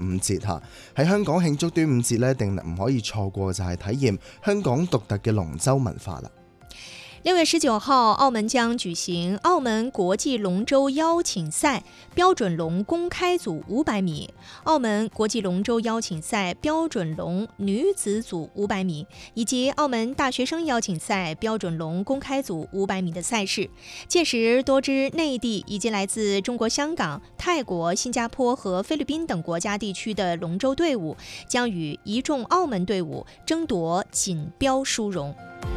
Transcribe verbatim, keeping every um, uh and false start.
五節嚇。喺香港慶祝端午節呢，一定唔可以錯過就係體驗香港獨特嘅龍舟文化啦。 六月十九號，澳門將舉行澳門國際龍舟邀請賽標準龍公開組五百米、澳門國際龍舟邀請賽標準龍女子組五百米，以及澳門大學生邀請賽標準龍公開組五百米的賽事。屆時，多支內地以及來自中國香港、泰國、新加坡和菲律賓等國家地區的龍舟隊伍將與一眾澳門隊伍爭奪錦標殊榮。